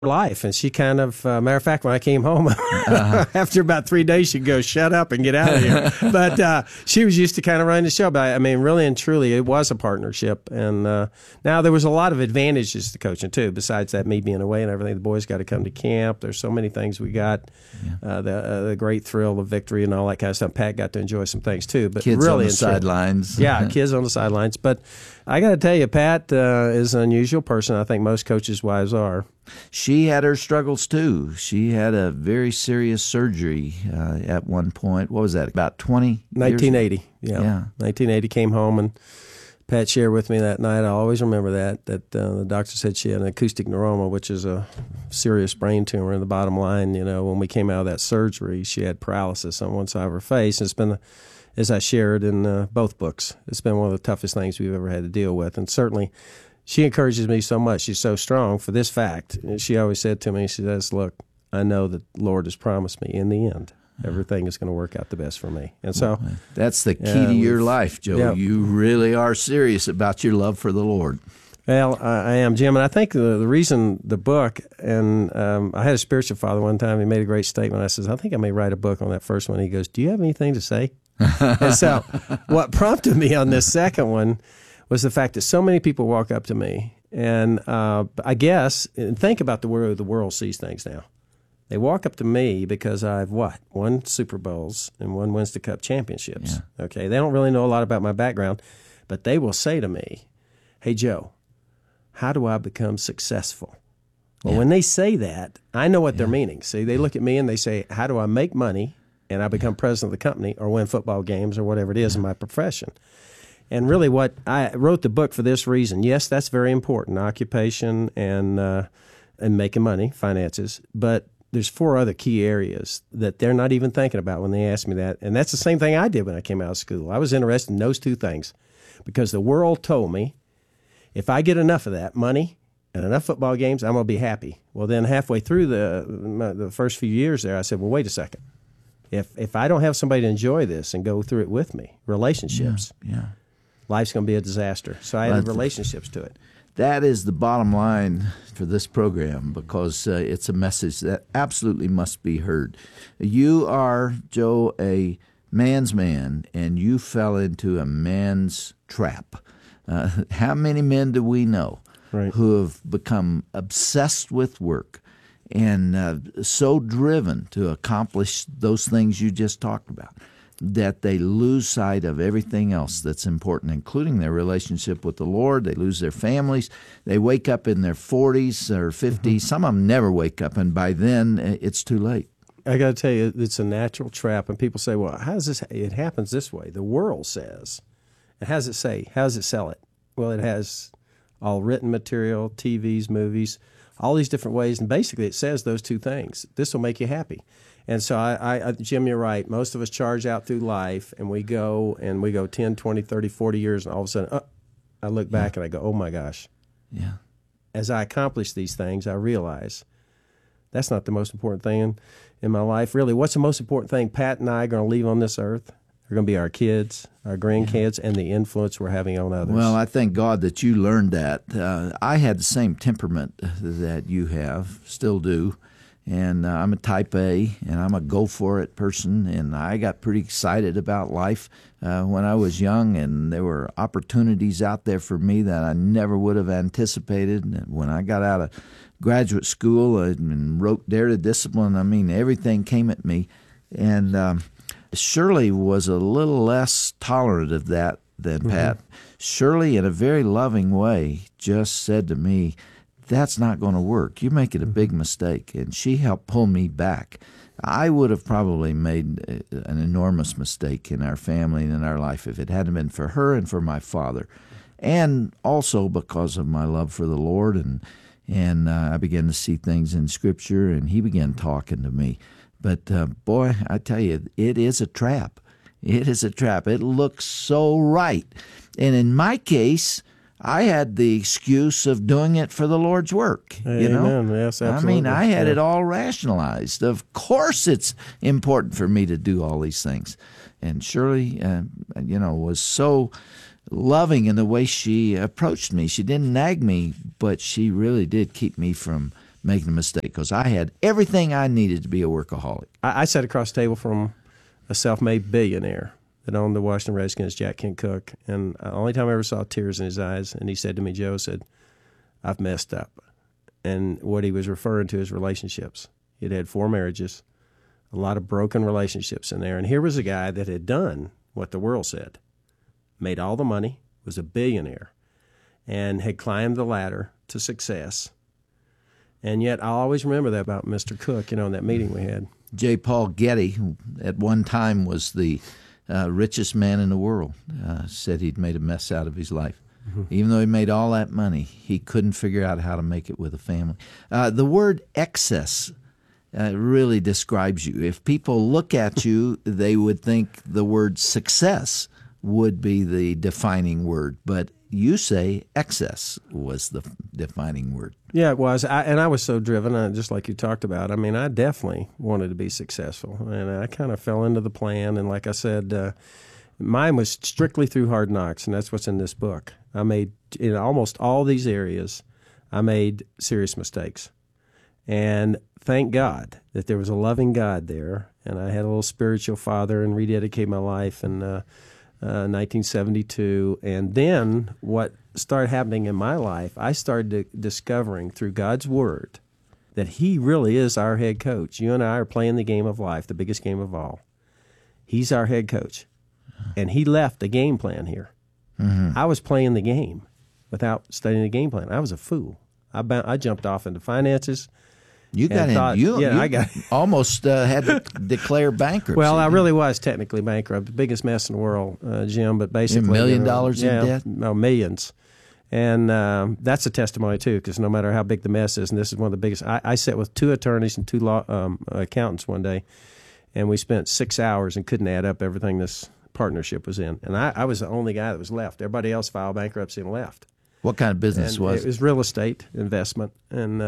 life. And she kind of, matter of fact, when I came home, after about 3 days, she'd go, shut up and get out of here. But she was used to kind of running the show. But I mean, really and truly, it was a partnership. And now there was a lot of advantages to coaching, too, besides that, me being away and everything. The boys got to come to camp. There's so many things we got, the great thrill of victory and all that kind of stuff. Pat got to enjoy some things, too. But kids really on the sidelines. Yeah, kids on the sidelines. But I got to tell you, Pat is an unusual person. I think most coaches' wives are. She had her struggles, too. She had a very serious surgery at one point. What was that, about 20 1980, years? yeah. 1980, came home, and Pat shared with me that night, I always remember that the doctor said she had an acoustic neuroma, which is a serious brain tumor. And the bottom line, when we came out of that surgery, she had paralysis on one side of her face. And it's been, as I shared in both books, it's been one of the toughest things we've ever had to deal with. And certainly, she encourages me so much. She's so strong for this fact. She always said to me, she says, look, I know that the Lord has promised me in the end, everything is going to work out the best for me. And so that's the key to your life, Joe. Yeah. You really are serious about your love for the Lord. Well, I am, Jim. And I think the reason the book, and I had a spiritual father one time, he made a great statement. I says, I think I may write a book on that first one. He goes, do you have anything to say? And so what prompted me on this second one was the fact that so many people walk up to me, and I guess, and think about the way the world sees things now. They walk up to me because I've won Super Bowls and won Winston Cup championships. Yeah. Okay, they don't really know a lot about my background, but they will say to me, hey, Joe, how do I become successful? Well, when they say that, I know what they're meaning. See, they look at me and they say, how do I make money and I become president of the company or win football games or whatever it is in my profession? And really what I wrote the book for this reason. Yes, that's very important, occupation and making money, finances. But there's 4 other key areas that they're not even thinking about when they ask me that. And that's the same thing I did when I came out of school. I was interested in those 2 things because the world told me if I get enough of that, money and enough football games, I'm going to be happy. Well, then halfway through the first few years there, I said, well, wait a second. If I don't have somebody to enjoy this and go through it with me, relationships, life's going to be a disaster. So I added relationships to it. That is the bottom line for this program because it's a message that absolutely must be heard. You are, Joe, a man's man, and you fell into a man's trap. How many men do we know who have become obsessed with work and so driven to accomplish those things you just talked about that they lose sight of everything else that's important, including their relationship with the Lord. They lose their families. They wake up in their 40s or 50s. Some of them never wake up, and by then it's too late. I got to tell you, it's a natural trap, and people say, well, how does this? It happens this way. The world says. And how does it say? How does it sell it? Well, it has all written material, TVs, movies, all these different ways, and basically it says those 2 things. This will make you happy. And so, I Jim, you're right. Most of us charge out through life, and we go 10, 20, 30, 40 years, and all of a sudden, I look back and I go, oh, my gosh. Yeah. As I accomplish these things, I realize that's not the most important thing in my life. Really, what's the most important thing Pat and I are going to leave on this earth? They're going to be our kids, our grandkids, and the influence we're having on others. Well, I thank God that you learned that. I had the same temperament that you have, still do. And I'm a type A, and I'm a go-for-it person, and I got pretty excited about life when I was young, and there were opportunities out there for me that I never would have anticipated. And when I got out of graduate school and wrote Dare to Discipline, I mean, everything came at me. And Shirley was a little less tolerant of that than Pat. Shirley, in a very loving way, just said to me, that's not going to work. You're making a big mistake. And she helped pull me back. I would have probably made an enormous mistake in our family and in our life if it hadn't been for her and for my father. And also because of my love for the Lord. And I began to see things in Scripture, and he began talking to me. But, boy, I tell you, it is a trap. It is a trap. It looks so right. And in my case, I had the excuse of doing it for the Lord's work. Amen. You know? Yes, absolutely. I mean, I had it all rationalized. Of course it's important for me to do all these things. And Shirley, was so loving in the way she approached me. She didn't nag me, but she really did keep me from making a mistake because I had everything I needed to be a workaholic. I sat across the table from a self-made billionaire that owned the Washington Redskins, Jack Kent Cooke, and the only time I ever saw tears in his eyes, and he said to me, Joe, said, I've messed up. And what he was referring to is relationships. He'd had 4 marriages, a lot of broken relationships in there, and here was a guy that had done what the world said, made all the money, was a billionaire, and had climbed the ladder to success. And yet I'll always remember that about Mr. Cooke, in that meeting we had. J. Paul Getty, who at one time was the richest man in the world, said he'd made a mess out of his life. Mm-hmm. Even though he made all that money, he couldn't figure out how to make it with a family. The word excess really describes you. If people look at you, they would think the word success would be the defining word, but you say excess was the defining word. Yeah, it was. I was so driven, just like you talked about. I mean, I definitely wanted to be successful, and I kind of fell into the plan. And like I said, mine was strictly through hard knocks, and that's what's in this book. I made, in almost all these areas, I made serious mistakes. And thank God that there was a loving God there, and I had a little spiritual father and rededicated my life in 1972. And then what started happening in my life, I started discovering through God's Word that He really is our head coach. You and I are playing the game of life, the biggest game of all. He's our head coach. And He left a game plan here. Mm-hmm. I was playing the game without studying the game plan. I was a fool. I jumped off into finances. You got in. You almost had to declare bankruptcy. Well, I really was technically bankrupt, the biggest mess in the world, Jim. But basically, $1 million in debt. No, millions, and that's a testimony too. Because no matter how big the mess is, and this is one of the biggest. I sat with 2 attorneys and 2 law accountants one day, and we spent 6 hours and couldn't add up everything this partnership was in. And I was the only guy that was left. Everybody else filed bankruptcy and left. What kind of business was it? It was real estate investment. And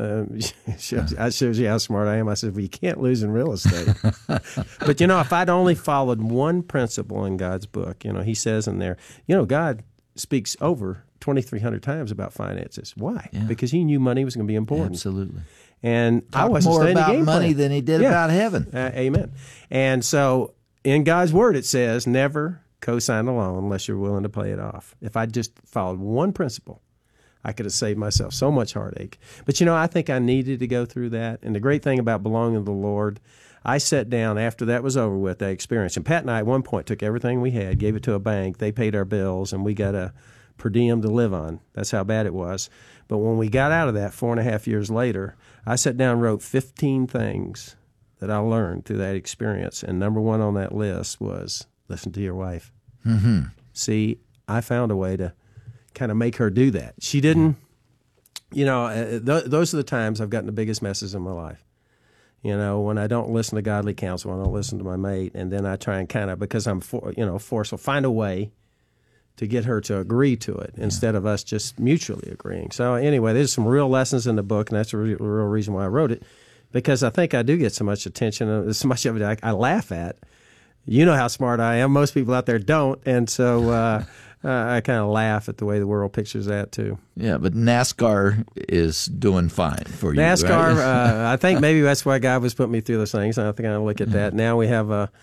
that shows you how smart I am. I said, well, you can't lose in real estate. But, if I'd only followed one principle in God's book, He says in there, God speaks over 2,300 times about finances. Why? Yeah. Because He knew money was going to be important. Absolutely. And I wasn't more studying about the game money plan. than He did about heaven. Amen. And so in God's Word it says, never co-sign a loan unless you're willing to pay it off. If I just followed one principle, I could have saved myself so much heartache. But, I think I needed to go through that. And the great thing about belonging to the Lord, I sat down after that was over with, that experience. And Pat and I at one point took everything we had, gave it to a bank. They paid our bills, and we got a per diem to live on. That's how bad it was. But when we got out of that 4.5 years later, I sat down and wrote 15 things that I learned through that experience. And number one on that list was listen to your wife. Mm-hmm. See, I found a way to kind of make her do that. She didn't, those are the times I've gotten the biggest messes in my life. When I don't listen to godly counsel, I don't listen to my mate, and then I try and kind of, because I'm forceful, find a way to get her to agree to it instead of us just mutually agreeing. So anyway, there's some real lessons in the book, and that's the real reason why I wrote it, because I think I do get so much attention, and so much of it I laugh at. You know how smart I am. Most people out there don't, and so I kind of laugh at the way the world pictures that too. Yeah, but NASCAR is doing fine for you. NASCAR, right? I think maybe that's why God was putting me through those things. I think I look at that. Now we have a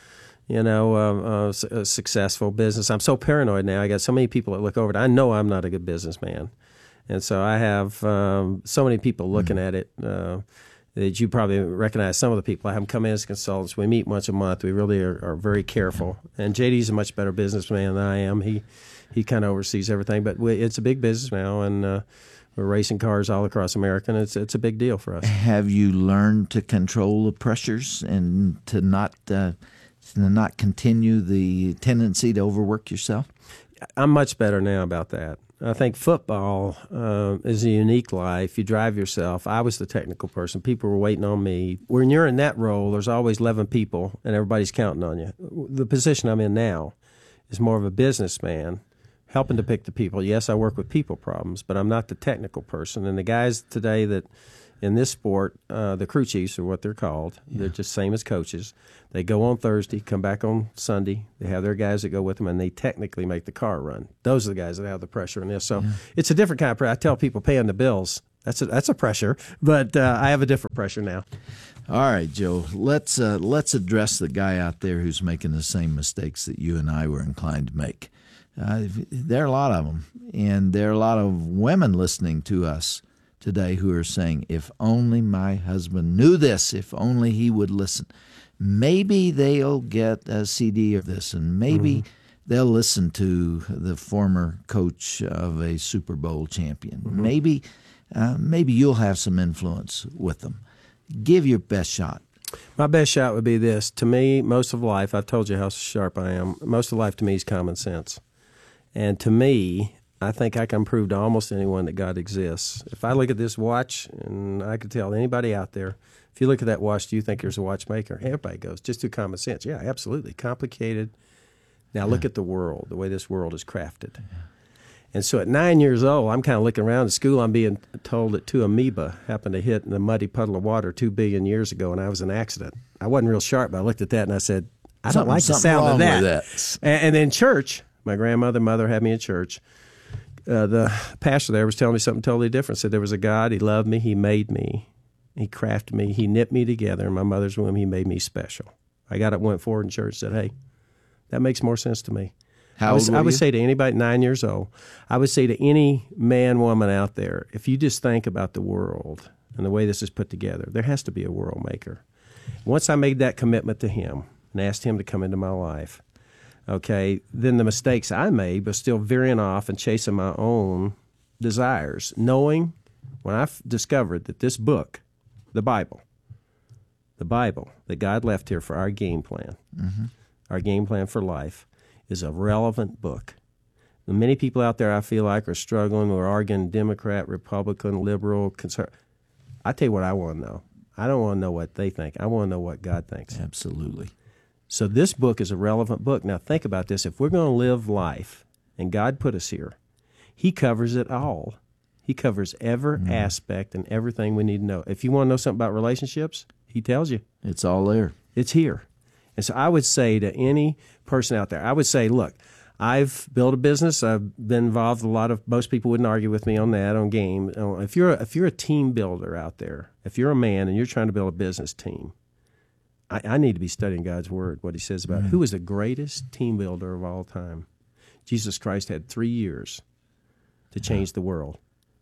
successful business. I'm so paranoid now. I got so many people that look over it. I know I'm not a good businessman, and so I have so many people looking at it. That you probably recognize some of the people. I have them come in as consultants. We meet once a month. We really are very careful. And JD's a much better businessman than I am. He kind of oversees everything. But it's a big business now, and we're racing cars all across America, and it's a big deal for us. Have you learned to control the pressures and to not continue the tendency to overwork yourself? I'm much better now about that. I think football is a unique life. You drive yourself. I was the technical person. People were waiting on me. When you're in that role, there's always 11 people, and everybody's counting on you. The position I'm in now is more of a businessman, helping to pick the people. Yes, I work with people problems, but I'm not the technical person. And the guys today that in this sport, the crew chiefs are what they're called. Yeah. They're just same as coaches. They go on Thursday, come back on Sunday. They have their guys that go with them, and they technically make the car run. Those are the guys that have the pressure in this. So it's a different kind of pressure. I tell people paying the bills, That's a pressure, but I have a different pressure now. All right, Joe, let's address the guy out there who's making the same mistakes that you and I were inclined to make. There are a lot of them, and there are a lot of women listening to us today who are saying, if only my husband knew this, if only he would listen. Maybe they'll get a CD of this, and maybe they'll listen to the former coach of a Super Bowl champion. Maybe you'll have some influence with them. Give your best shot. My best shot would be this. To me, most of life, I've told you how sharp I am, most of life to me is common sense. And to me, I think I can prove to almost anyone that God exists. If I look at this watch, and I could tell anybody out there, if you look at that watch, do you think there's a watchmaker? Everybody goes, just through common sense. Yeah, absolutely. Complicated. Now look at the world, the way this world is crafted. And so at 9 years old, I'm kind of looking around at school. I'm being told that two amoeba happened to hit in a muddy puddle of water 2 billion years ago, and I was in an accident. I wasn't real sharp, but I looked at that and I said, I don't like the sound of that. And then church, my mother had me in church. The pastor there was telling me something totally different. Said there was a God, he loved me, he made me, he crafted me, he knit me together in my mother's womb, he made me special. I got up, went forward in church, said, hey, that makes more sense to me. How old were you? I would say to anybody 9 years old, I would say to any man, woman out there, if you just think about the world and the way this is put together, there has to be a world maker. Once I made that commitment to him and asked him to come into my life, okay, then the mistakes I made was still veering off and chasing my own desires, knowing when I discovered that this book, the Bible that God left here for our game plan, our game plan for life, is a relevant book. And many people out there I feel like are struggling or arguing Democrat, Republican, liberal, conservative. I tell you what I want to know. I don't want to know what they think. I want to know what God thinks. Absolutely. So this book is a relevant book. Now think about this. If we're going to live life, and God put us here, he covers it all. He covers every aspect and everything we need to know. If you want to know something about relationships, he tells you. It's all there. It's here. And so I would say to any person out there, I would say, look, I've built a business. I've been involved with most people wouldn't argue with me on that, on game. If you're a team builder out there, if you're a man and you're trying to build a business team, I need to be studying God's Word, what he says about who is the greatest team builder of all time. Jesus Christ had 3 years to change the world.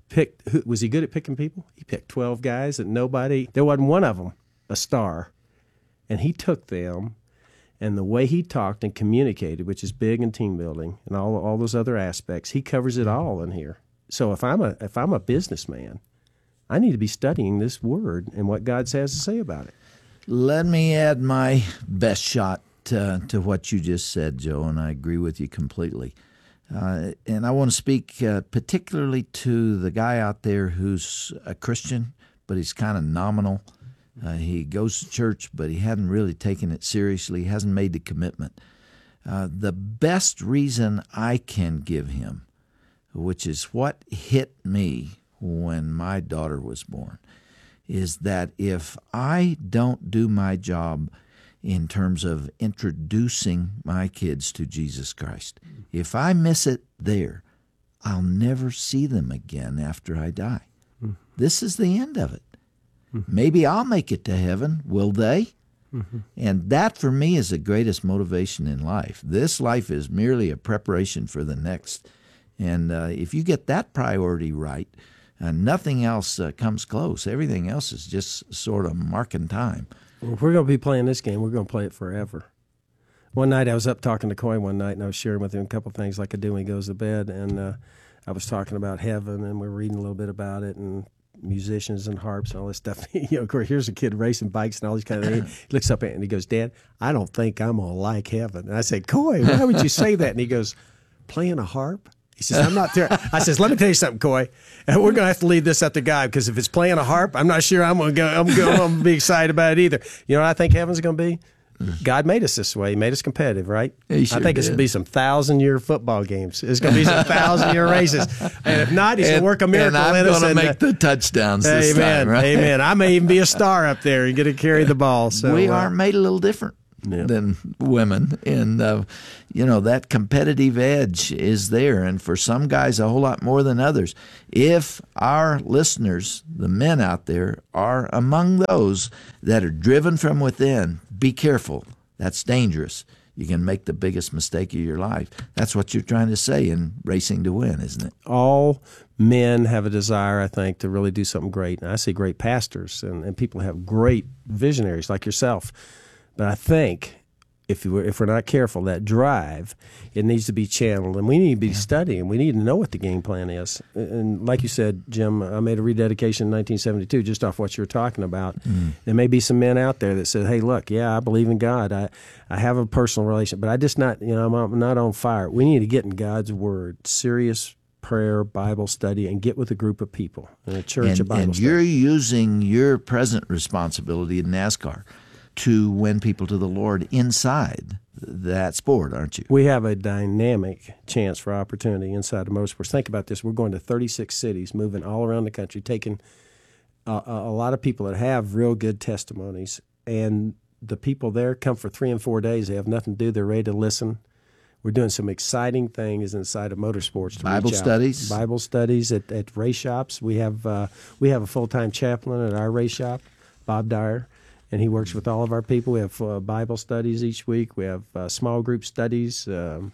Was he good at picking people? He picked 12 guys that there wasn't one of them a star. And he took them, and the way he talked and communicated, which is big in team building and all those other aspects, he covers it all in here. So if I'm a businessman, I need to be studying this Word and what God has to say about it. Let me add my best shot to what you just said, Joe, and I agree with you completely. And I want to speak particularly to the guy out there who's a Christian, but he's kind of nominal. He goes to church, but he hadn't really taken it seriously. He hasn't made the commitment. The best reason I can give him, which is what hit me when my daughter was born, is that if I don't do my job in terms of introducing my kids to Jesus Christ, if I miss it there, I'll never see them again after I die. This is the end of it. Maybe I'll make it to heaven. Will they? And that, for me, is the greatest motivation in life. This life is merely a preparation for the next. And if you get that priority right, nothing else comes close. Everything else is just sort of marking time. Well, if we're going to be playing this game, we're going to play it forever. One night I was up talking to Coy one night, and I was sharing with him a couple of things like I do when he goes to bed. And I was talking about heaven, and we were reading a little bit about it, and musicians and harps and all this stuff. Of course, here's a kid racing bikes and all these kind of things. He looks up at it and he goes, Dad, I don't think I'm going to like heaven. And I said, Coy, why would you say that? And he goes, playing a harp? He says, I'm not there. I says, let me tell you something, Coy. And we're going to have to leave this up to God, because if it's playing a harp, I'm not sure I'm going to be excited about it either. You know what I think heaven's going to be? God made us this way. He made us competitive, right? He sure I think it's going to be some 1,000-year football games. It's going to be some 1,000-year races. And if not, he's going to work a miracle in us. And I'm going to make the touchdowns this time, right? Amen. I may even be a star up there and get to carry the ball. So we are made a little different. than women. And, that competitive edge is there. And for some guys, a whole lot more than others. If our listeners, the men out there, are among those that are driven from within, be careful. That's dangerous. You can make the biggest mistake of your life. That's what you're trying to say in Racing to Win, isn't it? All men have a desire, I think, to really do something great. And I see great pastors and people have great visionaries like yourself. But I think if we're not careful, that drive, it needs to be channeled. And we need to be studying. We need to know what the game plan is. And like you said, Jim, I made a rededication in 1972 just off what you were talking about. There may be some men out there that said, hey, look, I believe in God. I have a personal relationship, but I just not, I'm not on fire. We need to get in God's Word, serious prayer, Bible study, and get with a group of people in a church of Bible and study. You're using your present responsibility in NASCAR to win people to the Lord inside that sport, aren't you? We have a dynamic chance for opportunity inside of motorsports. Think about this. We're going to 36 cities, moving all around the country, taking a lot of people that have real good testimonies, and the people there come for 3 and 4 days. They have nothing to do. They're ready to listen. We're doing some exciting things inside of motorsports. Bible studies? Bible studies at race shops. We have a full-time chaplain at our race shop, Bob Dyer, and he works with all of our people. We have Bible studies each week. We have small group studies, So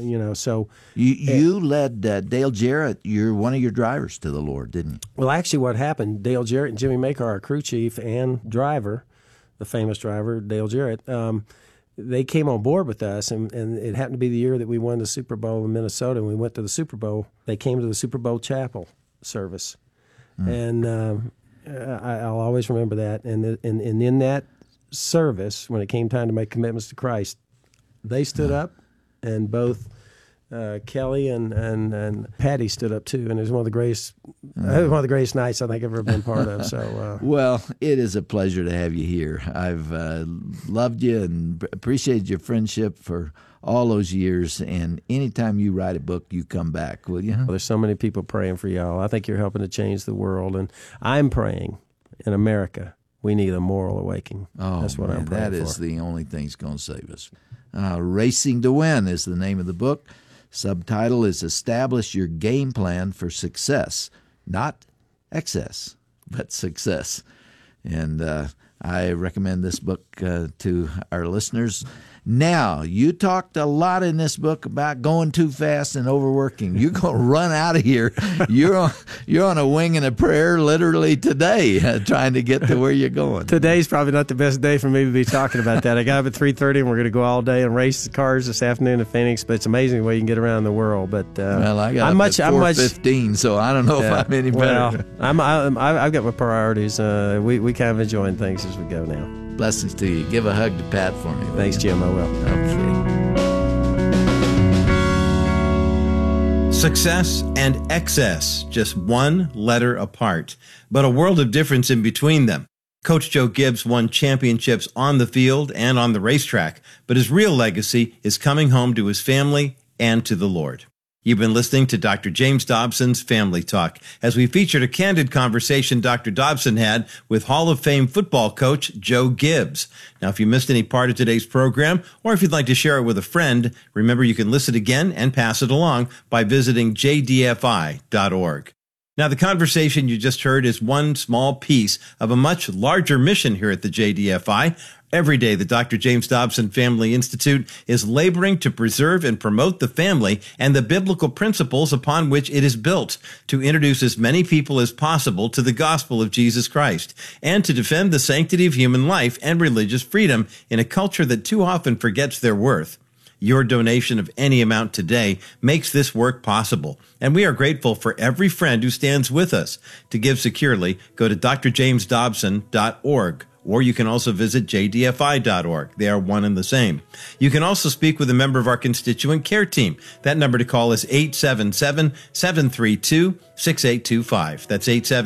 you led Dale Jarrett, one of your drivers, to the Lord, didn't you? Well, actually what happened, Dale Jarrett and Jimmy Maker, our crew chief and driver, the famous driver, Dale Jarrett, they came on board with us, and it happened to be the year that we won the Super Bowl in Minnesota, and we went to the Super Bowl. They came to the Super Bowl chapel service, and I'll always remember that. And in that service, when it came time to make commitments to Christ, they stood up, and both Kelly and Patty stood up too, and it was one of the greatest nights I think I've ever been part of. So, well, it is a pleasure to have you here. I've loved you and appreciated your friendship for all those years. And anytime you write a book, you come back, will you? Well, there's so many people praying for y'all. I think you're helping to change the world, and I'm praying in America. We need a moral awakening. That's what I'm praying for. That is the only thing that's going to save us. Racing to Win is the name of the book. Subtitle is Establish Your Game Plan for Success. Not excess, but success. And I recommend this book to our listeners. Now, you talked a lot in this book about going too fast and overworking. You're going to run out of here. You're on a wing and a prayer literally today, trying to get to where you're going. Today's probably not the best day for me to be talking about that. I got up at 3:30, and we're going to go all day and race the cars this afternoon in Phoenix. But it's amazing the way you can get around the world. But well, I got up at 4:15, so I don't know if I'm any better. Well, I've got my priorities. We kind of enjoying things as we go now. Blessings to you. Give a hug to Pat for me. Thanks, Jim. I will. Okay. Success and excess, just one letter apart, but a world of difference in between them. Coach Joe Gibbs won championships on the field and on the racetrack, but his real legacy is coming home to his family and to the Lord. You've been listening to Dr. James Dobson's Family Talk, as we featured a candid conversation Dr. Dobson had with Hall of Fame football coach Joe Gibbs. Now, if you missed any part of today's program, or if you'd like to share it with a friend, remember you can listen again and pass it along by visiting jdfi.org. Now, the conversation you just heard is one small piece of a much larger mission here at the JDFI. Every day, the Dr. James Dobson Family Institute is laboring to preserve and promote the family and the biblical principles upon which it is built, to introduce as many people as possible to the gospel of Jesus Christ, and to defend the sanctity of human life and religious freedom in a culture that too often forgets their worth. Your donation of any amount today makes this work possible, and we are grateful for every friend who stands with us. To give securely, go to drjamesdobson.org. Or you can also visit jdfi.org. They are one and the same. You can also speak with a member of our constituent care team. That number to call is 877-732-6825. That's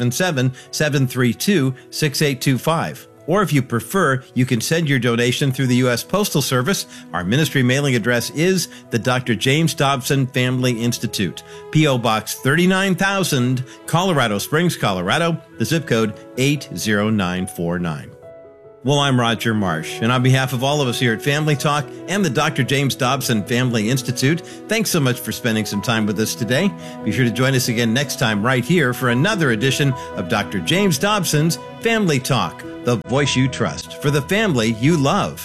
877-732-6825. Or if you prefer, you can send your donation through the U.S. Postal Service. Our ministry mailing address is the Dr. James Dobson Family Institute, P.O. Box 39,000, Colorado Springs, Colorado, the zip code 80949. Well, I'm Roger Marsh, and on behalf of all of us here at Family Talk and the Dr. James Dobson Family Institute, thanks so much for spending some time with us today. Be sure to join us again next time right here for another edition of Dr. James Dobson's Family Talk, the voice you trust for the family you love.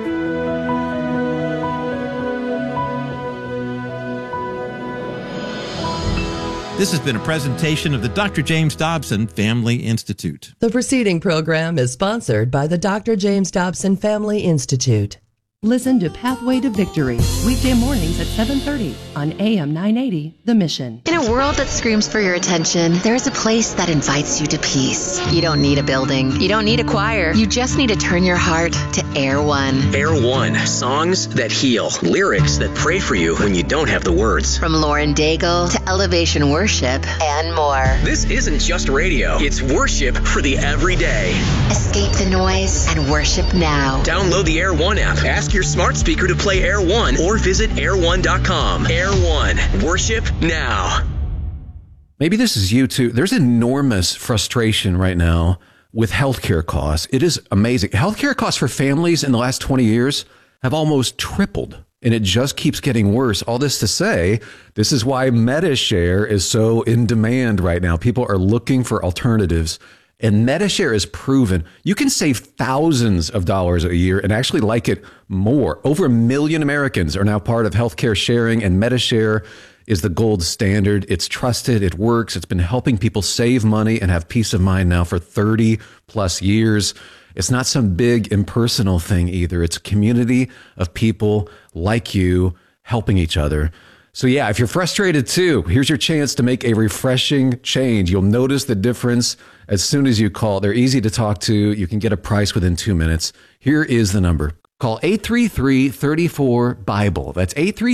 This has been a presentation of the Dr. James Dobson Family Institute. The preceding program is sponsored by the Dr. James Dobson Family Institute. Listen to Pathway to Victory, weekday mornings at 7:30 on AM 980, The Mission. In a world that screams for your attention, there is a place that invites you to peace. You don't need a building. You don't need a choir. You just need to turn your heart to Air One. Air One, songs that heal, lyrics that pray for you when you don't have the words. From Lauren Daigle to Elevation Worship and more. This isn't just radio. It's worship for the everyday. Escape the noise and worship now. Download the Air One app. Ask your smart speaker to play Air One or visit air1.com. Air One, worship now. Maybe this is you too. There's enormous frustration right now with healthcare costs. It is amazing. Healthcare costs for families in the last 20 years have almost tripled, and it just keeps getting worse. All this to say, this is why MediShare is so in demand right now. People are looking for alternatives. And MediShare is proven you can save thousands of dollars a year and actually like it more. Over 1 million Americans are now part of healthcare sharing, and MediShare is the gold standard. It's trusted. It works. It's been helping people save money and have peace of mind now for 30 plus years. It's not some big impersonal thing either. It's a community of people like you helping each other. So yeah, if you're frustrated too, here's your chance to make a refreshing change. You'll notice the difference as soon as you call. They're easy to talk to. You can get a price within 2 minutes. Here is the number. Call 833-34-BIBLE. That's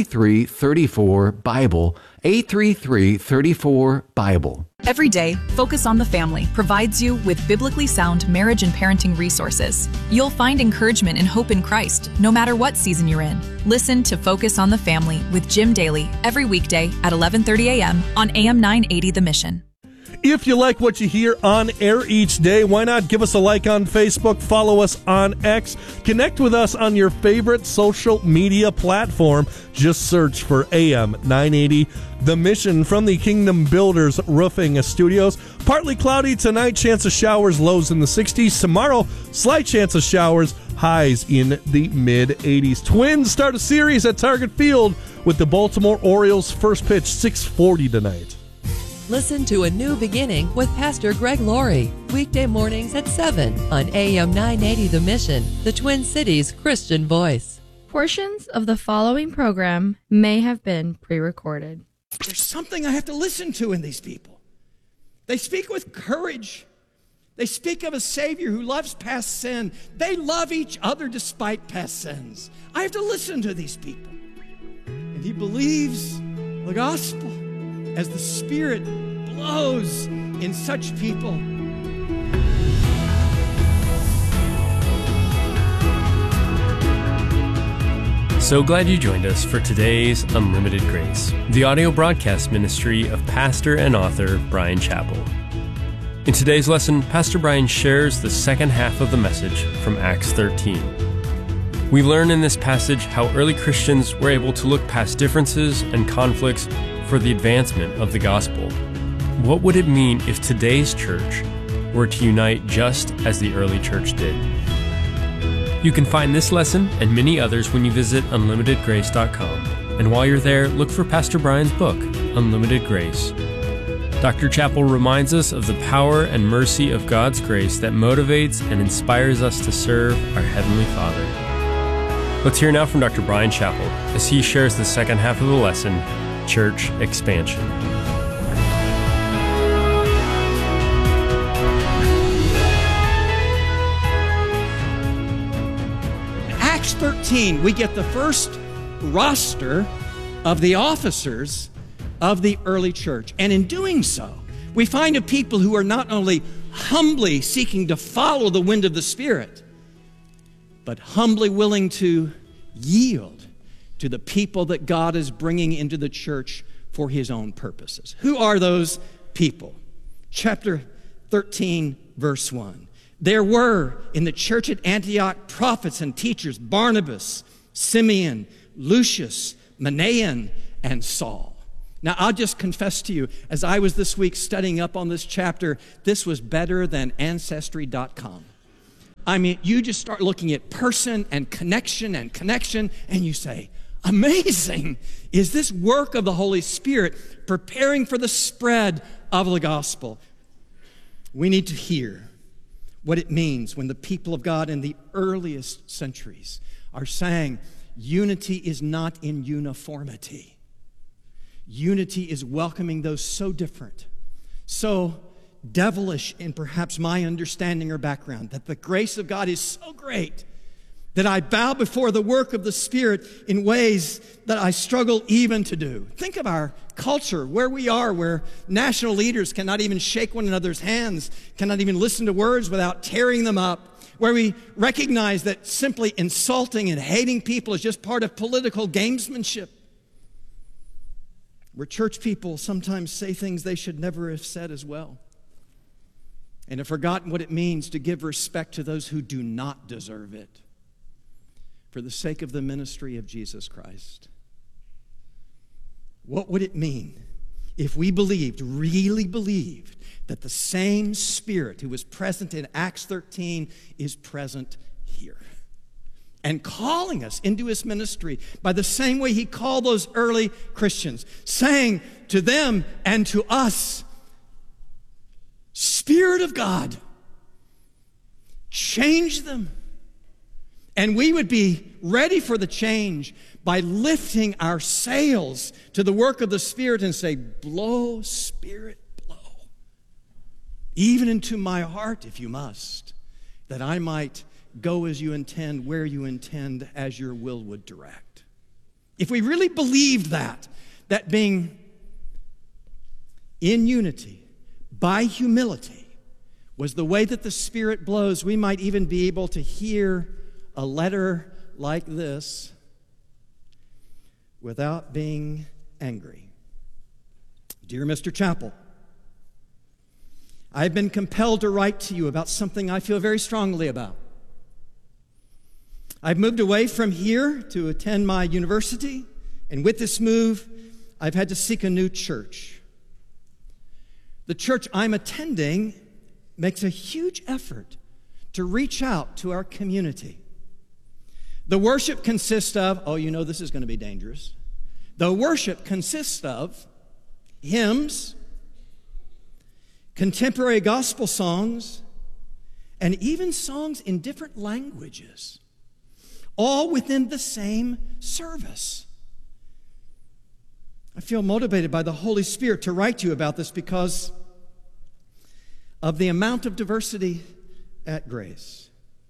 833-34-BIBLE. 833-34-BIBLE. Every day, Focus on the Family provides you with biblically sound marriage and parenting resources. You'll find encouragement and hope in Christ, no matter what season you're in. Listen to Focus on the Family with Jim Daly every weekday at 11:30 a.m. on AM 980 The Mission. If you like what you hear on air each day, why not give us a like on Facebook, follow us on X, connect with us on your favorite social media platform. Just search for AM 980 The Mission from the Kingdom Builders Roofing Studios. Partly cloudy tonight, chance of showers, lows in the 60s. Tomorrow, slight chance of showers, highs in the mid-80s. Twins start a series at Target Field with the Baltimore Orioles. First pitch, 6:40 tonight. Listen to A New Beginning with Pastor Greg Laurie, weekday mornings at 7 on AM 980 The Mission, the Twin Cities Christian voice. Portions of the following program may have been pre-recorded. There's something I have to listen to in these people. They speak with courage. They speak of a Savior who loves past sin. They love each other despite past sins. I have to listen to these people. And he believes the gospel as the Spirit blows in such people. So glad you joined us for today's Unlimited Grace, the audio broadcast ministry of pastor and author Bryan Chapell. In today's lesson, Pastor Bryan shares the second half of the message from Acts 13. We learn in this passage how early Christians were able to look past differences and conflicts for the advancement of the gospel. What would it mean if today's church were to unite just as the early church did? You can find this lesson and many others when you visit unlimitedgrace.com. And while you're there, look for Pastor Bryan's book, Unlimited Grace. Dr. Chapell reminds us of the power and mercy of God's grace that motivates and inspires us to serve our Heavenly Father. Let's hear now from Dr. Bryan Chapell as he shares the second half of the lesson, Church Expansion. Acts 13, we get the first roster of the officers of the early church. And in doing so, we find a people who are not only humbly seeking to follow the wind of the Spirit, but humbly willing to yield to the people that God is bringing into the church for his own purposes. Who are those people? Chapter 13, verse 1. There were in the church at Antioch prophets and teachers, Barnabas, Simeon, Lucius, Manaen, and Saul. Now, I'll just confess to you, as I was this week studying up on this chapter, this was better than Ancestry.com. I mean, you just start looking at person and connection, and you say, amazing. Is this work of the Holy Spirit preparing for the spread of the gospel? We need to hear what it means when the people of God in the earliest centuries are saying unity is not in uniformity. Unity is welcoming those so different, so devilish in perhaps my understanding or background, that the grace of God is so great that I bow before the work of the Spirit in ways that I struggle even to do. Think of our culture, where we are, where national leaders cannot even shake one another's hands, cannot even listen to words without tearing them up, where we recognize that simply insulting and hating people is just part of political gamesmanship, where church people sometimes say things they should never have said as well, and have forgotten what it means to give respect to those who do not deserve it for the sake of the ministry of Jesus Christ. What would it mean if we really believed, that the same Spirit who was present in Acts 13 is present here and calling us into his ministry by the same way he called those early Christians, saying to them and to us, Spirit of God, change them. And we would be ready for the change by lifting our sails to the work of the Spirit and say, blow, Spirit, blow. Even into my heart, if you must, that I might go as you intend, where you intend, as your will would direct. If we really believed that being in unity, by humility, was the way that the Spirit blows, we might even be able to hear a letter like this without being angry. Dear Mr. Chappell, I've been compelled to write to you about something I feel very strongly about. I've moved away from here to attend my university, and with this move, I've had to seek a new church. The church I'm attending makes a huge effort to reach out to our community. The worship consists of, this is going to be dangerous. The worship consists of hymns, contemporary gospel songs, and even songs in different languages, all within the same service. I feel motivated by the Holy Spirit to write to you about this because of the amount of diversity at Grace.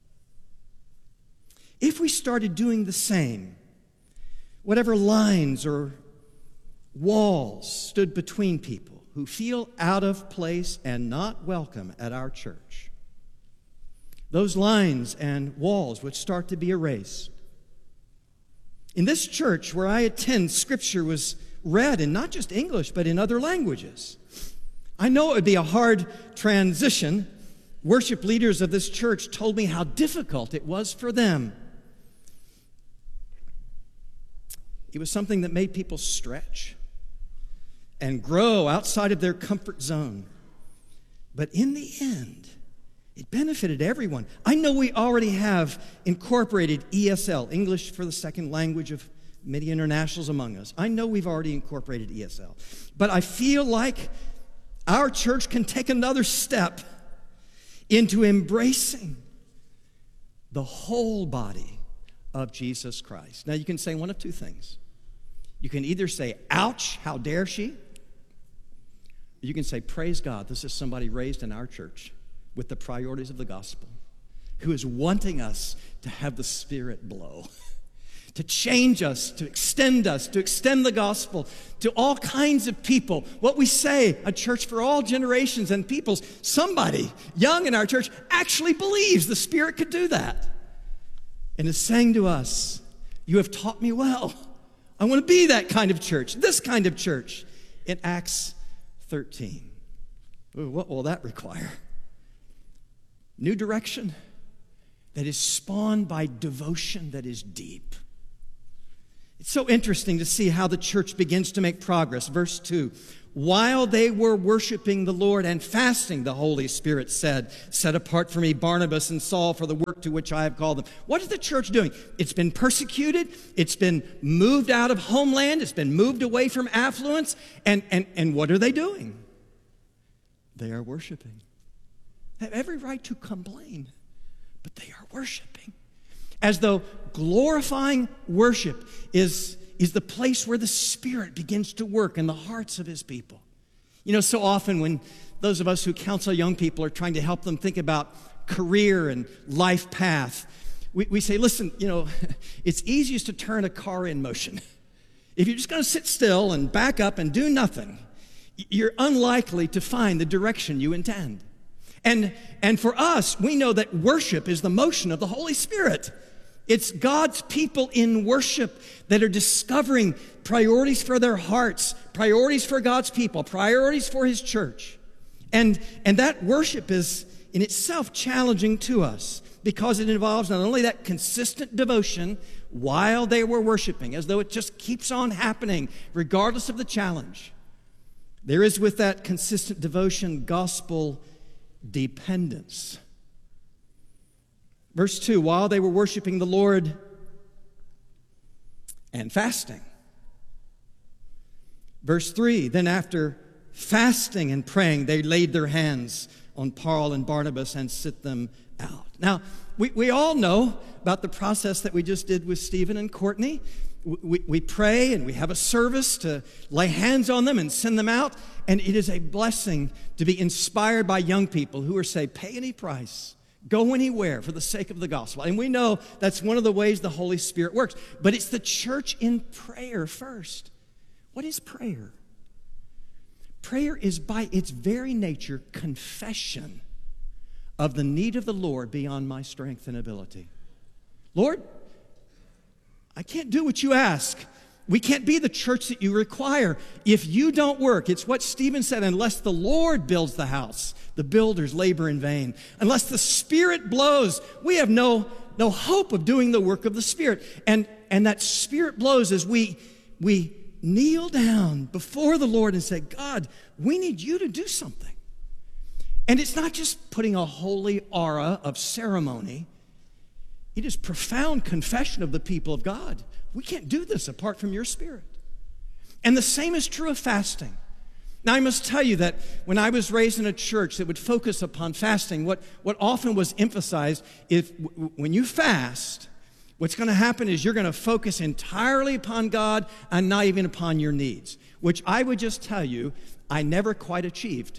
If we started doing the same, whatever lines or walls stood between people who feel out of place and not welcome at our church, those lines and walls would start to be erased. In this church where I attend, Scripture was read in not just English, but in other languages. I know it would be a hard transition. Worship leaders of this church told me how difficult it was for them. It was something that made people stretch and grow outside of their comfort zone. But in the end, it benefited everyone. I know we already have incorporated ESL, English for the second language of many internationals among us. I know we've already incorporated ESL. But I feel like our church can take another step into embracing the whole body of Jesus Christ. Now, you can say one of two things. You can either say, ouch, how dare she? Or you can say, praise God, this is somebody raised in our church with the priorities of the gospel, who is wanting us to have the Spirit blow, to change us, to extend the gospel to all kinds of people. What we say, a church for all generations and peoples, somebody young in our church actually believes the Spirit could do that and is saying to us, you have taught me well. I want to be that kind of church, this kind of church in Acts 13. Ooh, what will that require? New direction that is spawned by devotion that is deep. It's so interesting to see how the church begins to make progress. Verse 2, while they were worshiping the Lord and fasting, the Holy Spirit said, set apart for me Barnabas and Saul for the work to which I have called them. What is the church doing? It's been persecuted. It's been moved out of homeland. It's been moved away from affluence. And what are they doing? They are worshiping. They have every right to complain, but they are worshiping. As though glorifying worship is the place where the Spirit begins to work in the hearts of His people. You know, so often when those of us who counsel young people are trying to help them think about career and life path, we say, listen, you know, it's easiest to turn a car in motion. If you're just going to sit still and back up and do nothing, you're unlikely to find the direction you intend. And for us, we know that worship is the motion of the Holy Spirit. It's God's people in worship that are discovering priorities for their hearts, priorities for God's people, priorities for His church. And that worship is in itself challenging to us because it involves not only that consistent devotion while they were worshiping, as though it just keeps on happening regardless of the challenge. There is with that consistent devotion gospel dependence. Verse 2, while they were worshiping the Lord and fasting. Verse 3, then after fasting and praying, they laid their hands on Paul and Barnabas and sent them out. Now, we all know about the process that we just did with Stephen and Courtney. We pray and we have a service to lay hands on them and send them out. And it is a blessing to be inspired by young people who are saying, pay any price. Go anywhere for the sake of the gospel. And we know that's one of the ways the Holy Spirit works. But it's the church in prayer first. What is prayer? Prayer is by its very nature confession of the need of the Lord beyond my strength and ability. Lord, I can't do what you ask. We can't be the church that you require if you don't work. It's what Stephen said, unless the Lord builds the house, the builders labor in vain. Unless the Spirit blows, we have no hope of doing the work of the Spirit. And that Spirit blows as we kneel down before the Lord and say, God, we need you to do something. And it's not just putting a holy aura of ceremony. It is profound confession of the people of God. We can't do this apart from your Spirit. And the same is true of fasting. Now, I must tell you that when I was raised in a church that would focus upon fasting, what often was emphasized is when you fast, what's going to happen is you're going to focus entirely upon God and not even upon your needs, which I would just tell you I never quite achieved.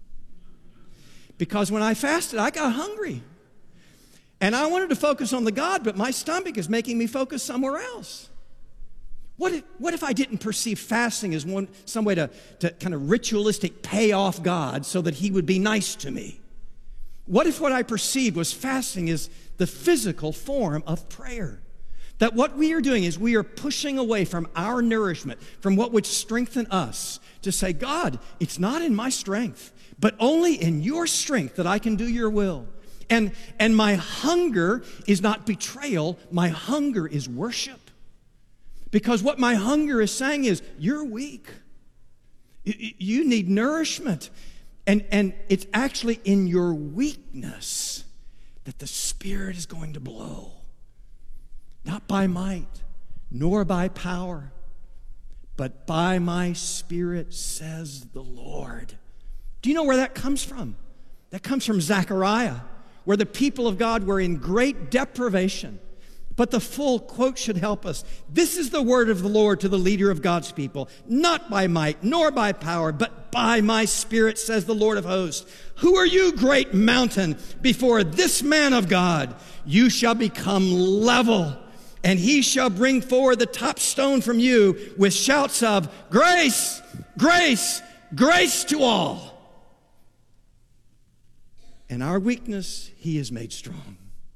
Because when I fasted, I got hungry. And I wanted to focus on the God, but my stomach is making me focus somewhere else. What if I didn't perceive fasting as some way to kind of ritualistic pay off God so that He would be nice to me? What if what I perceived was fasting is the physical form of prayer? That what we are doing is we are pushing away from our nourishment, from what would strengthen us, to say, God, it's not in my strength, but only in your strength that I can do your will. And my hunger is not betrayal. My hunger is worship. Because what my hunger is saying is, you're weak. You need nourishment. And it's actually in your weakness that the Spirit is going to blow. Not by might, nor by power, but by my Spirit, says the Lord. Do you know where that comes from? That comes from Zechariah, where the people of God were in great deprivation. But the full quote should help us. This is the word of the Lord to the leader of God's people, not by might nor by power, but by my Spirit, says the Lord of hosts. Who are you, great mountain, before this man of God? You shall become level, and he shall bring forward the top stone from you with shouts of grace, grace, grace to all. In our weakness, he is made strong.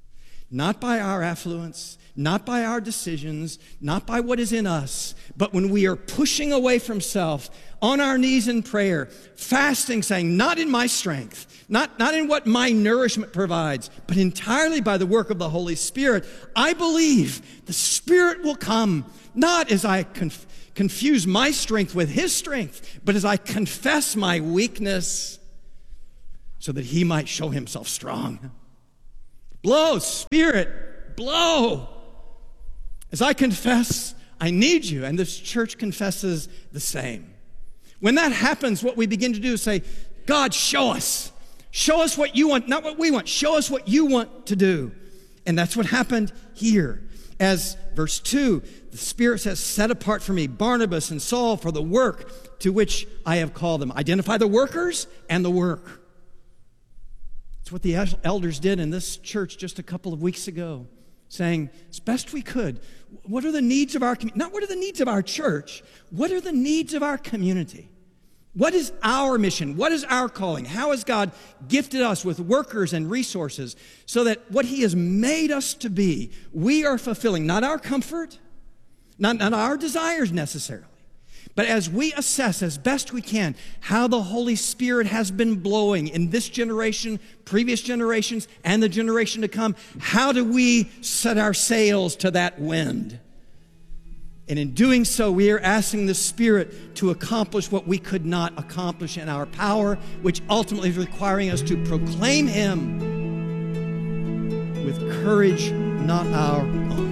not by our affluence, not by our decisions, not by what is in us, but when we are pushing away from self, on our knees in prayer, fasting, saying, not in my strength, not in what my nourishment provides, but entirely by the work of the Holy Spirit, I believe the Spirit will come, not as I confuse my strength with His strength, but as I confess my weakness, so that He might show Himself strong. Blow, Spirit, blow. As I confess, I need you, and this church confesses the same. When that happens, what we begin to do is say, God, show us. Show us what you want, not what we want. Show us what you want to do. And that's what happened here. As verse 2, the Spirit says, set apart for me Barnabas and Saul for the work to which I have called them. Identify the workers and the work. It's what the elders did in this church just a couple of weeks ago, saying, as best we could, what are the needs of our community? Not what are the needs of our church, what are the needs of our community? What is our mission? What is our calling? How has God gifted us with workers and resources so that what He has made us to be, we are fulfilling, not our comfort, not our desires necessarily, but as we assess as best we can how the Holy Spirit has been blowing in this generation, previous generations, and the generation to come, how do we set our sails to that wind? And in doing so, we are asking the Spirit to accomplish what we could not accomplish in our power, which ultimately is requiring us to proclaim Him with courage, not our own.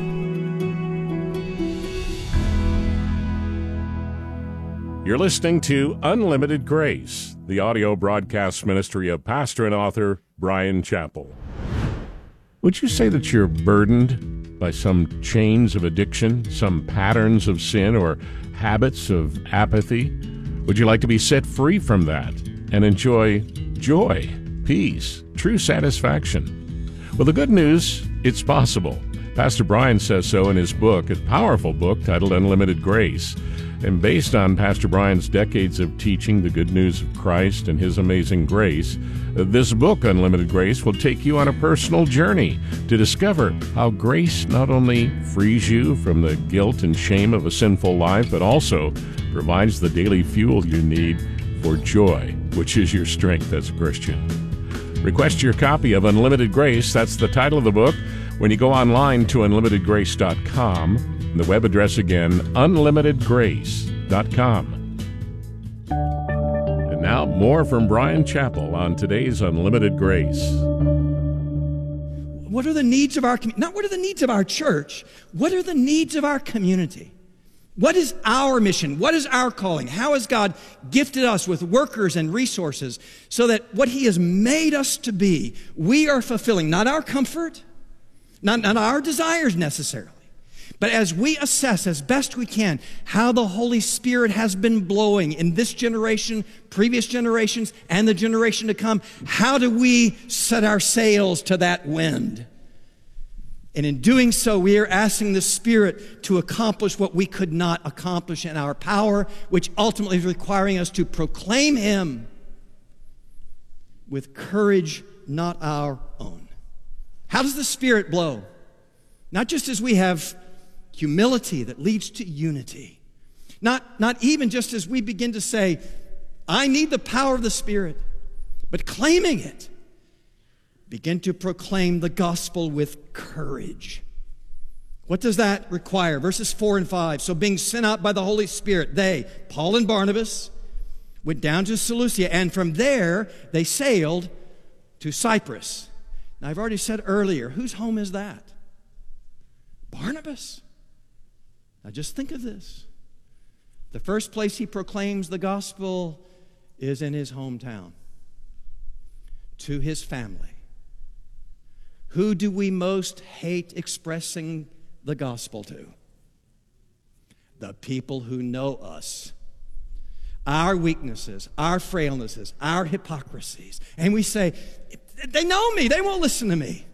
You're listening to Unlimited Grace, the audio broadcast ministry of pastor and author Bryan Chapell. Would you say that you're burdened by some chains of addiction, some patterns of sin, or habits of apathy? Would you like to be set free from that and enjoy joy, peace, true satisfaction? Well, the good news, it's possible. Pastor Bryan says so in his book, a powerful book titled Unlimited Grace. And based on Pastor Bryan's decades of teaching the good news of Christ and His amazing grace, this book, Unlimited Grace, will take you on a personal journey to discover how grace not only frees you from the guilt and shame of a sinful life, but also provides the daily fuel you need for joy, which is your strength as a Christian. Request your copy of Unlimited Grace. That's the title of the book. When you go online to unlimitedgrace.com, the web address again, unlimitedgrace.com. And now, more from Bryan Chapell on today's Unlimited Grace. What are the needs of our community? Not what are the needs of our church, what are the needs of our community? What is our mission? What is our calling? How has God gifted us with workers and resources so that what He has made us to be, we are fulfilling, not our comfort, not our desires necessarily, but as we assess as best we can how the Holy Spirit has been blowing in this generation, previous generations, and the generation to come, how do we set our sails to that wind? And in doing so, we are asking the Spirit to accomplish what we could not accomplish in our power, which ultimately is requiring us to proclaim Him with courage, not our own. How does the Spirit blow? Not just as we have humility that leads to unity. Not even just as we begin to say, I need the power of the Spirit, but claiming it. Begin to proclaim the gospel with courage. What does that require? Verses 4 and 5. So being sent out by the Holy Spirit, they, Paul and Barnabas, went down to Seleucia, and from there they sailed to Cyprus. Now I've already said earlier, whose home is that? Barnabas. Now just think of this. The first place he proclaims the gospel is in his hometown, to his family. Who do we most hate expressing the gospel to? The people who know us. Our weaknesses, our frailnesses, our hypocrisies. And we say, they know me, they won't listen to me.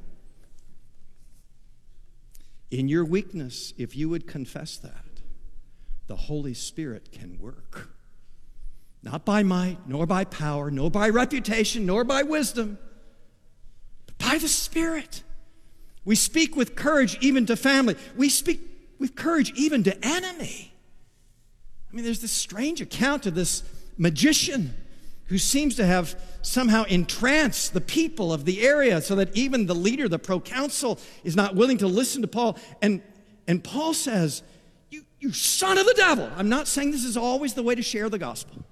In your weakness, if you would confess that, the Holy Spirit can work. Not by might, nor by power, nor by reputation, nor by wisdom, but by the Spirit. We speak with courage even to family. We speak with courage even to enemy. I mean, there's this strange account of this magician who seems to have somehow entranced the people of the area so that even the leader, the proconsul, is not willing to listen to Paul. And Paul says, you son of the devil. I'm not saying this is always the way to share the gospel.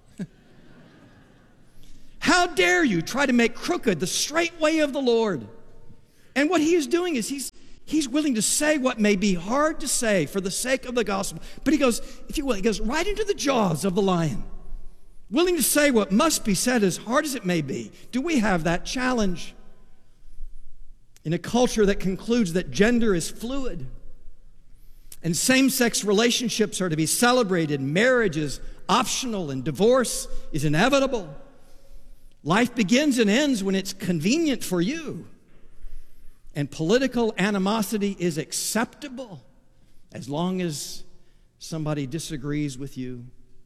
How dare you try to make crooked the straight way of the Lord? And what he is doing is he's willing to say what may be hard to say for the sake of the gospel. But he goes, if you will, he goes right into the jaws of the lion, willing to say what must be said as hard as it may be. Do we have that challenge? In a culture that concludes that gender is fluid and same-sex relationships are to be celebrated, marriage is optional, and divorce is inevitable. Life begins and ends when it's convenient for you. And political animosity is acceptable as long as somebody disagrees with you.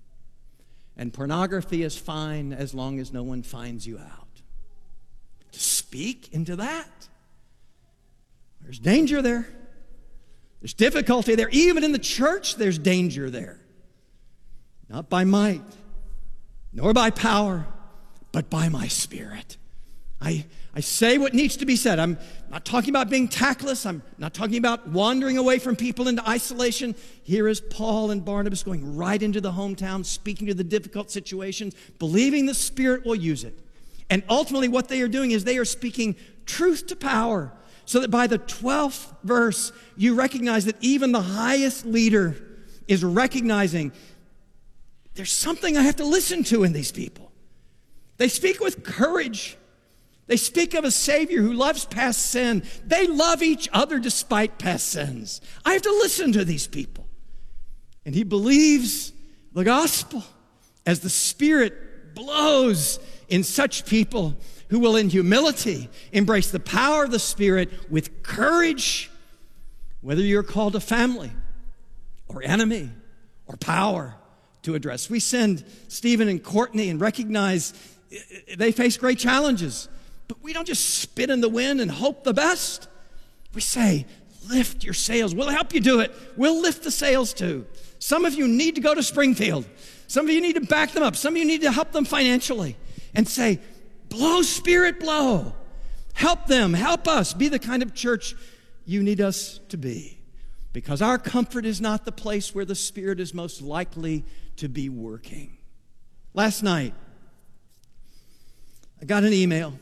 And pornography is fine as long as no one finds you out. To speak into that, there's danger there. There's difficulty there. Even in the church, there's danger there. Not by might, nor by power, but by my Spirit. I say what needs to be said. I'm not talking about being tactless. I'm not talking about wandering away from people into isolation. Here is Paul and Barnabas going right into the hometown, speaking to the difficult situations, believing the Spirit will use it. And ultimately what they are doing is they are speaking truth to power, so that by the 12th verse, you recognize that even the highest leader is recognizing there's something I have to listen to in these people. They speak with courage. They speak of a Savior who loves past sin. They love each other despite past sins. I have to listen to these people. And he believes the gospel as the Spirit blows in such people who will in humility embrace the power of the Spirit with courage, whether you're called a family or enemy or power to address. We send Stephen and Courtney and recognize they face great challenges. But we don't just spit in the wind and hope the best. We say, lift your sails. We'll help you do it. We'll lift the sails too. Some of you need to go to Springfield. Some of you need to back them up. Some of you need to help them financially and say, blow, Spirit, blow. Help them. Help us be the kind of church you need us to be. Because our comfort is not the place where the Spirit is most likely to be working. Last night, I got an email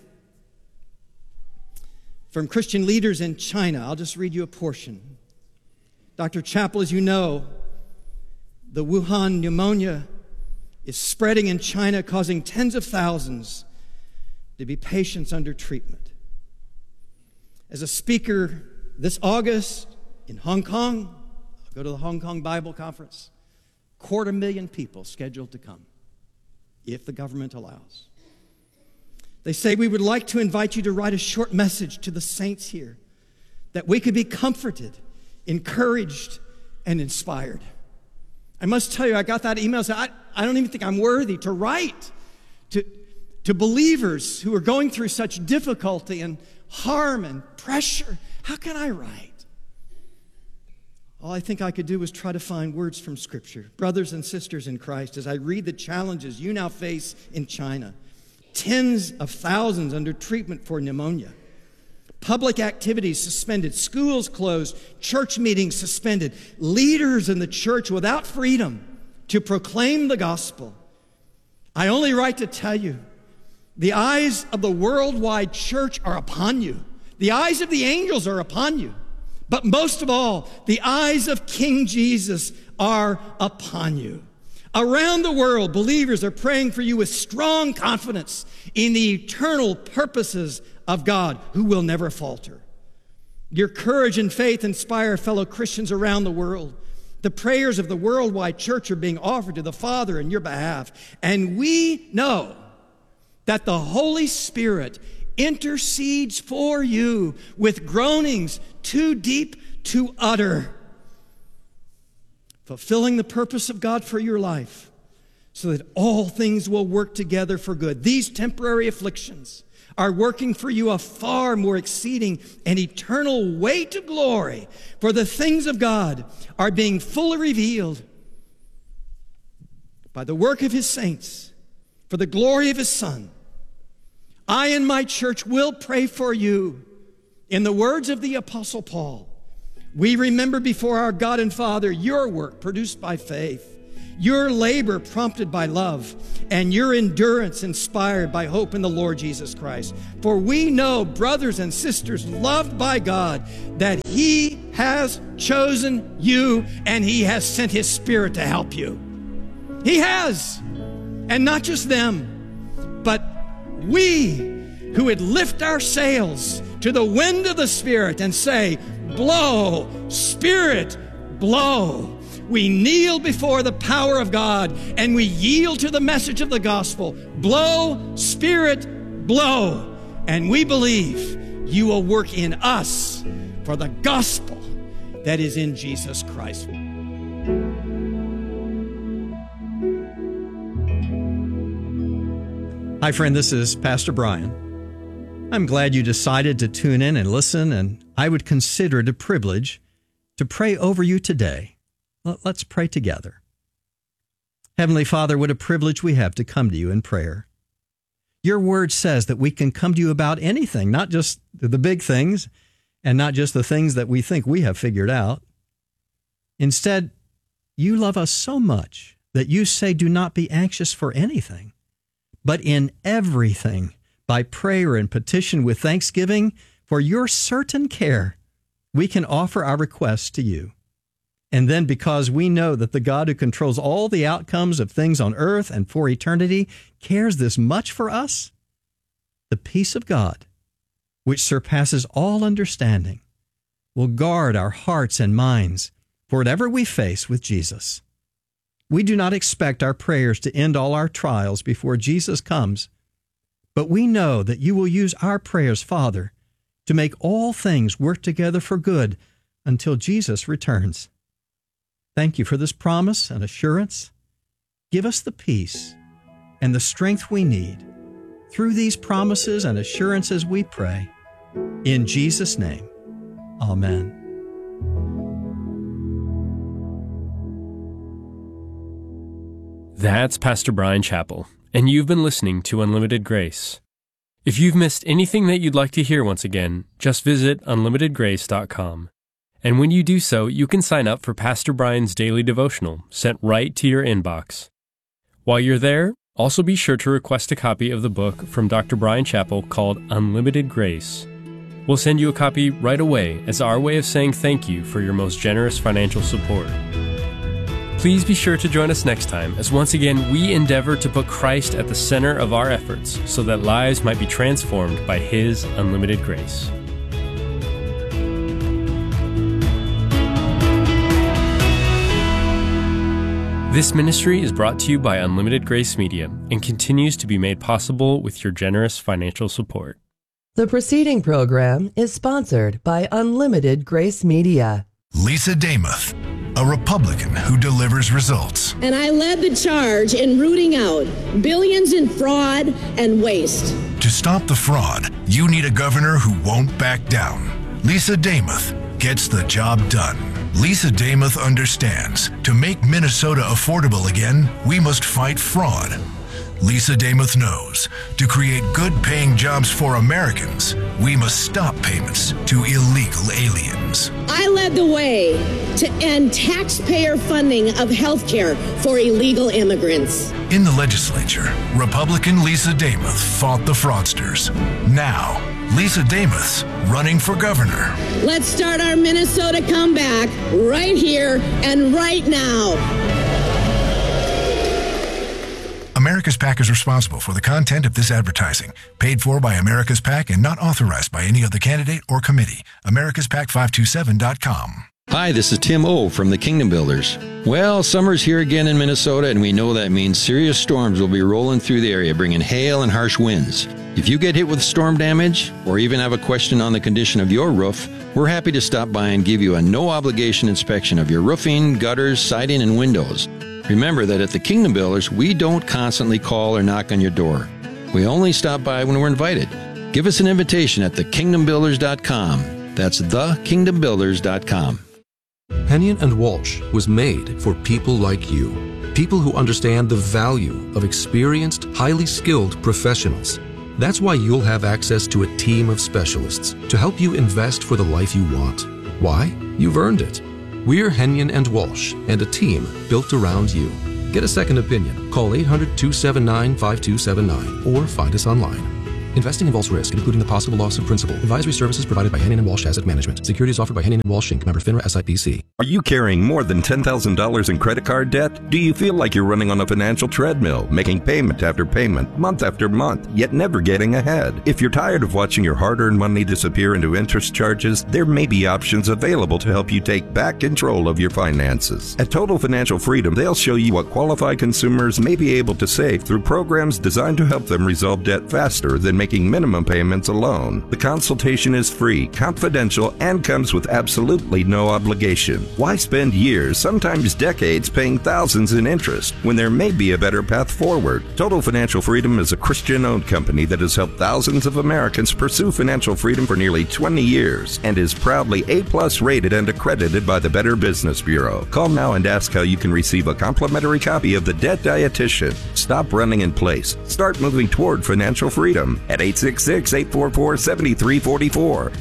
from Christian leaders in China. I'll just read you a portion. Dr. Chappell, as you know, the Wuhan pneumonia is spreading in China, causing tens of thousands to be patients under treatment. As a speaker this August in Hong Kong, I'll go to the Hong Kong Bible Conference, 250,000 people scheduled to come, if the government allows. They say, we would like to invite you to write a short message to the saints here that we could be comforted, encouraged, and inspired. I must tell you, I got that email. So I don't even think I'm worthy to write to believers who are going through such difficulty and harm and pressure. How can I write? All I think I could do was try to find words from Scripture. Brothers and sisters in Christ, as I read the challenges you now face in China, tens of thousands under treatment for pneumonia, public activities suspended, schools closed, church meetings suspended, leaders in the church without freedom to proclaim the gospel. I only write to tell you, the eyes of the worldwide church are upon you. The eyes of the angels are upon you. But most of all, the eyes of King Jesus are upon you. Around the world, believers are praying for you with strong confidence in the eternal purposes of God, who will never falter. Your courage and faith inspire fellow Christians around the world. The prayers of the worldwide church are being offered to the Father in your behalf. And we know that the Holy Spirit intercedes for you with groanings too deep to utter, fulfilling the purpose of God for your life so that all things will work together for good. These temporary afflictions are working for you a far more exceeding and eternal way to glory. For the things of God are being fully revealed by the work of his saints, for the glory of his Son. I and my church will pray for you. In the words of the Apostle Paul, we remember before our God and Father your work produced by faith, your labor prompted by love, and your endurance inspired by hope in the Lord Jesus Christ. For we know, brothers and sisters loved by God, that he has chosen you and he has sent his Spirit to help you. He has. And not just them, but we who would lift our sails to the wind of the Spirit and say, blow, Spirit, blow. We kneel before the power of God and we yield to the message of the gospel. Blow, Spirit, blow. And we believe you will work in us for the gospel that is in Jesus Christ. Hi, friend, this is Pastor Brian. I'm glad you decided to tune in and listen, and I would consider it a privilege to pray over you today. Let's pray together. Heavenly Father, what a privilege we have to come to you in prayer. Your word says that we can come to you about anything, not just the big things and not just the things that we think we have figured out. Instead, you love us so much that you say, do not be anxious for anything, but in everything, by prayer and petition with thanksgiving, for your certain care, we can offer our requests to you. And then because we know that the God who controls all the outcomes of things on earth and for eternity cares this much for us, the peace of God, which surpasses all understanding, will guard our hearts and minds for whatever we face with Jesus. We do not expect our prayers to end all our trials before Jesus comes, but we know that you will use our prayers, Father, to make all things work together for good until Jesus returns. Thank you for this promise and assurance. Give us the peace and the strength we need. Through these promises and assurances we pray. In Jesus' name, amen. That's Pastor Brian Chappell, and you've been listening to Unlimited Grace. If you've missed anything that you'd like to hear once again, just visit unlimitedgrace.com. And when you do so, you can sign up for Pastor Brian's daily devotional sent right to your inbox. While you're there, also be sure to request a copy of the book from Dr. Brian Chappell called Unlimited Grace. We'll send you a copy right away as our way of saying thank you for your most generous financial support. Please be sure to join us next time as once again we endeavor to put Christ at the center of our efforts so that lives might be transformed by His unlimited grace. This ministry is brought to you by Unlimited Grace Media and continues to be made possible with your generous financial support. The preceding program is sponsored by Unlimited Grace Media. Lisa Damuth, a Republican who delivers results. And I led the charge in rooting out billions in fraud and waste. To stop the fraud, you need a governor who won't back down. Lisa Damuth gets the job done. Lisa Damuth understands to make Minnesota affordable again, we must fight fraud. Lisa Damuth knows to create good-paying jobs for Americans, we must stop payments to illegal aliens. I led the way to end taxpayer funding of health care for illegal immigrants. In the legislature, Republican Lisa Damuth fought the fraudsters. Now, Lisa Damuth's running for governor. Let's start our Minnesota comeback right here and right now. America's PAC is responsible for the content of this advertising, paid for by America's PAC and not authorized by any other candidate or committee. AmericasPAC527.com. Hi, this is Tim O. from the Kingdom Builders. Well, summer's here again in Minnesota, and we know that means serious storms will be rolling through the area, bringing hail and harsh winds. If you get hit with storm damage, or even have a question on the condition of your roof, we're happy to stop by and give you a no-obligation inspection of your roofing, gutters, siding, and windows. Remember that at the Kingdom Builders, we don't constantly call or knock on your door. We only stop by when we're invited. Give us an invitation at thekingdombuilders.com. That's thekingdombuilders.com. Hennion and Walsh was made for people like you. People who understand the value of experienced, highly skilled professionals. That's why you'll have access to a team of specialists to help you invest for the life you want. Why? You've earned it. We're Hennion and Walsh, and a team built around you. Get a second opinion. Call 800-279-5279 or find us online. Investing involves risk, including the possible loss of principal. Advisory services provided by Hennion & Walsh Asset Management. Securities offered by Hennion & Walsh Inc. Member FINRA SIPC. Are you carrying more than $10,000 in credit card debt? Do you feel like you're running on a financial treadmill, making payment after payment, month after month, yet never getting ahead? If you're tired of watching your hard-earned money disappear into interest charges, there may be options available to help you take back control of your finances. At Total Financial Freedom, they'll show you what qualified consumers may be able to save through programs designed to help them resolve debt faster than making minimum payments alone. The consultation is free, confidential, and comes with absolutely no obligation. Why spend years, sometimes decades, paying thousands in interest when there may be a better path forward? Total Financial Freedom is a Christian-owned company that has helped thousands of Americans pursue financial freedom for nearly 20 years and is proudly A+ rated and accredited by the Better Business Bureau. Call now and ask how you can receive a complimentary copy of The Debt Dietitian. Stop running in place. Start moving toward financial freedom at 866-844-7344.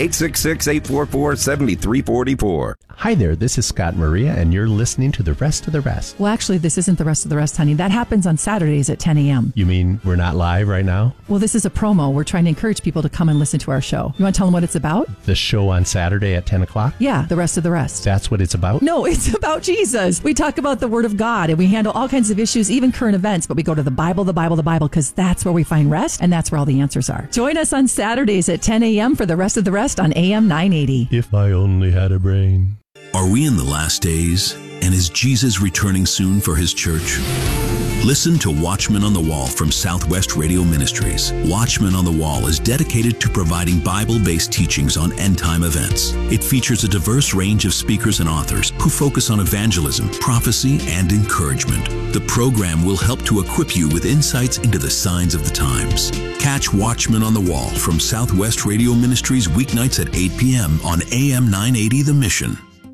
866-844-7344. Hi there, this is Scott Maria, and you're listening to The Rest of the Rest. Well, actually, this isn't The Rest of the Rest, honey. That happens on Saturdays at 10 a.m. You mean we're not live right now? Well, this is a promo. We're trying to encourage people to come and listen to our show. You want to tell them what it's about? The show on Saturday at 10 o'clock? Yeah, The Rest of the Rest. That's what it's about? No, it's about Jesus. We talk about the Word of God, and we handle all kinds of issues, even current events, but we go to the Bible, because that's where we find rest, and that's where all the answers are. Join us on Saturdays at 10 a.m. for The Rest of the Rest on AM 980. If I only had a brain. Are we in the last days? And is Jesus returning soon for his church? Listen to Watchmen on the Wall from Southwest Radio Ministries. Watchmen on the Wall is dedicated to providing Bible-based teachings on end-time events. It features a diverse range of speakers and authors who focus on evangelism, prophecy, and encouragement. The program will help to equip you with insights into the signs of the times. Catch Watchmen on the Wall from Southwest Radio Ministries weeknights at 8 p.m. on AM 980 The Mission.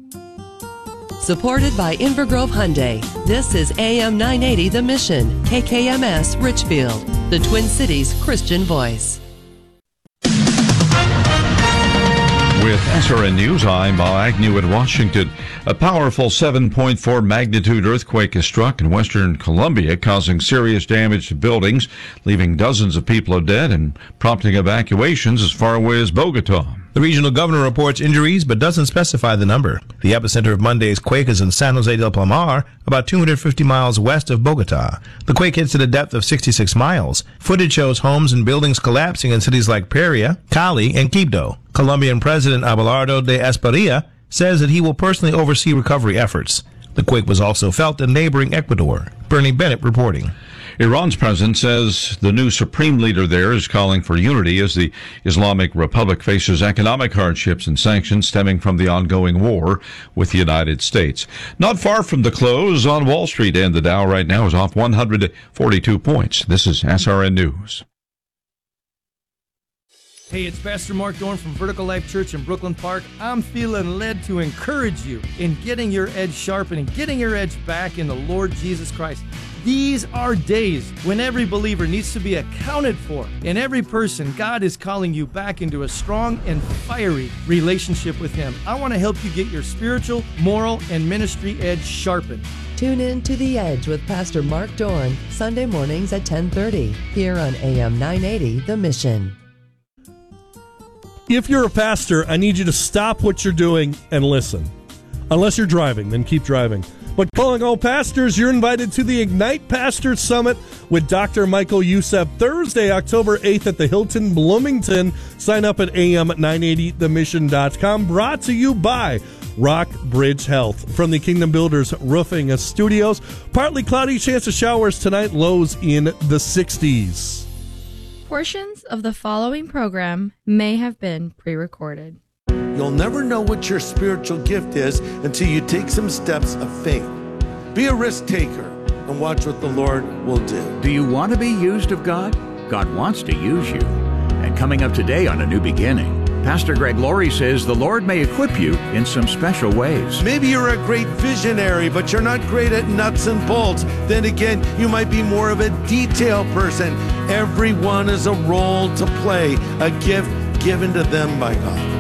Supported by Invergrove Hyundai. This is AM 980 The Mission, KKMS Richfield, the Twin Cities Christian voice. With SRN News, I'm Bob Agnew in Washington. A powerful 7.4 magnitude earthquake has struck in western Colombia, causing serious damage to buildings, leaving dozens of people dead and prompting evacuations as far away as Bogota. The regional governor reports injuries but doesn't specify the number. The epicenter of Monday's quake is in San Jose del Palmar, about 250 miles west of Bogota. The quake hits at a depth of 66 miles. Footage shows homes and buildings collapsing in cities like Pereira, Cali, and Quibdó. Colombian President Abelardo de Espriella says that he will personally oversee recovery efforts. The quake was also felt in neighboring Ecuador. Bernie Bennett reporting. Iran's president says the new supreme leader there is calling for unity as the Islamic Republic faces economic hardships and sanctions stemming from the ongoing war with the United States. Not far from the close on Wall Street, and the Dow right now is off 142 points. This is SRN News. Hey, it's Pastor Mark Dorn from Vertical Life Church in Brooklyn Park. I'm feeling led to encourage you in getting your edge sharpened and getting your edge back in the Lord Jesus Christ. These are days when every believer needs to be accounted for. In every person, God is calling you back into a strong and fiery relationship with Him. I want to help you get your spiritual, moral, and ministry edge sharpened. Tune in to The Edge with Pastor Mark Dorn, Sunday mornings at 10:30, here on AM 980 The Mission. If you're a pastor, I need you to stop what you're doing and listen. Unless you're driving, then keep driving. But calling all pastors, you're invited to the Ignite Pastors Summit with Dr. Michael Youssef, Thursday, October 8th at the Hilton Bloomington. Sign up at am980themission.com. Brought to you by Rock Bridge Health. From the Kingdom Builders Roofing Studios, partly cloudy, chance of showers tonight, lows in the 60s. Portions of the following program may have been pre-recorded. You'll never know what your spiritual gift is until you take some steps of faith. Be a risk taker and watch what the Lord will do. Do you want to be used of God? God wants to use you. And Coming up today on A New Beginning, Pastor Greg Laurie says the Lord may equip you in some special ways. Maybe you're a great visionary, but you're not great at nuts and bolts. Then again, you might be more of a detail person. Everyone is a role to play, a gift given to them by God.